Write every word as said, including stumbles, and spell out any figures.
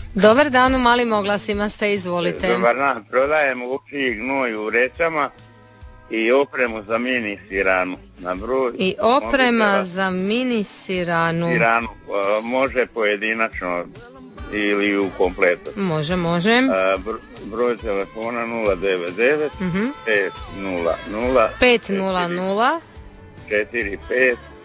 Dobar dan, u Malim Oglasima ste, izvolite. Dobar dan, prodajem uči gnoj u vrećama i opremu za mini siranu. Na broj, I oprema za mini siranu. Siranu, može pojedinačno ili u kompletu. Može, može. Broj telefona nula devet devet pet nula nula pet nula nula četiri pet